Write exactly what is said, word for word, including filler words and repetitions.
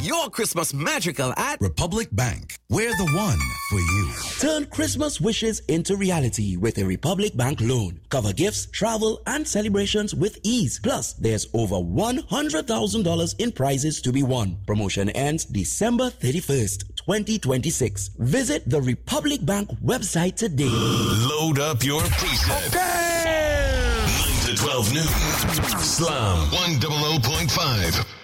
your Christmas magical at Republic Bank. We're the one for you. Turn Christmas wishes into reality with a Republic Bank loan. Cover gifts, travel, and celebrations with ease. Plus, there's over one hundred thousand dollars in prizes to be won. Promotion ends December thirty-first, twenty twenty-six. Visit the Republic Bank website today. Load up your preset. Okay. nine to twelve noon. Slam one hundred point five.